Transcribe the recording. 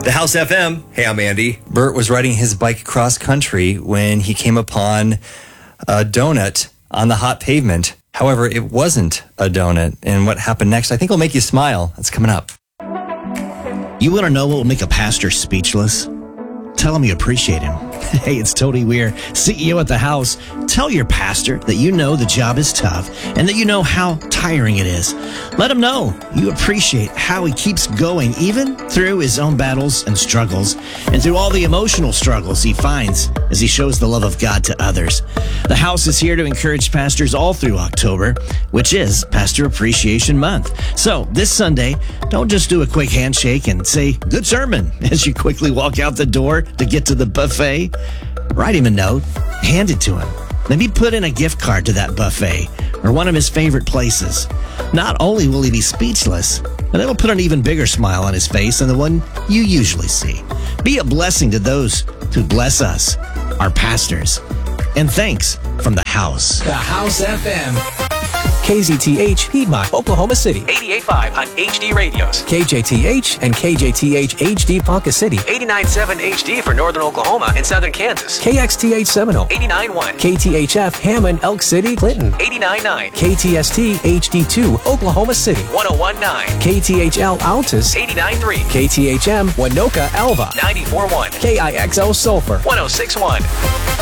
The House FM. Hey, I'm Andy. Bert was riding his bike cross country when he came upon a donut on the hot pavement. However, it wasn't a donut. And what happened next, I think will make you smile. That's coming up. You want to know what will make a pastor speechless? Tell him you appreciate him. Hey, it's Tony Weir, CEO at The House. Tell your pastor that you know the job is tough and that you know how tiring it is. Let him know you appreciate how he keeps going, even through his own battles and struggles, and through all the emotional struggles he finds as he shows the love of God to others. The House is here to encourage pastors all through October, which is Pastor Appreciation Month. So this Sunday, don't just do a quick handshake and say, "Good sermon," as you quickly walk out the door to get to the buffet. Write him a note, hand it to him. Maybe put in a gift card to that buffet or one of his favorite places. Not only will he be speechless, but it'll put an even bigger smile on his face than the one you usually see. Be a blessing to those who bless us, our pastors. And thanks from The House. The House FM. KZTH, Piedmont, Oklahoma City. 88.5 on HD radios. KJTH and KJTH HD Ponca City. 89.7 HD for Northern Oklahoma and Southern Kansas. KXTH Seminole. 89.1. KTHF Hammond, Elk City, Clinton. 89.9. KTST HD2 Oklahoma City. 101.9. KTHL Altus. 89.3. KTHM Winoka Alva. 94.1. KIXO Sulphur. 106.1.